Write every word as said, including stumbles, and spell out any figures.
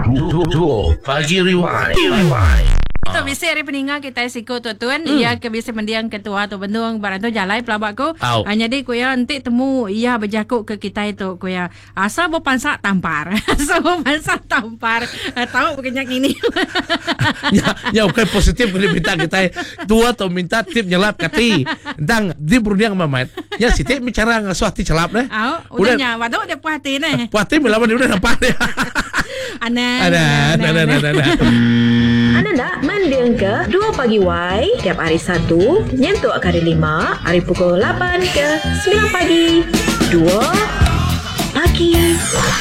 Duo Pagi Rewind. Rewind. Tu biasa hari peningat kita siko tu tuan hmm. ia ke biasa mendiang ketua tu bendung barang tu jalai pelabak ko hanya di ko ya nanti temu ia berjakuk ke kita itu ko ya asa bo pansak tampar asa bo pansak tampar tahu kenyak ini ya ya okay positif kalau minta kita tua tu minta tip nyelap kati dang di berdiang mamat ya si tip bicara ngasuh hati celap deh au udahnya waduh dia puas hati nih puas hati melawan dia udah nampak deh ana ada ada ada ada Anda nak mendiang ke dua Pagi Y tiap hari Sabtu nyentuh hari lima hari pukul lapan ke sembilan pagi. dua Pagi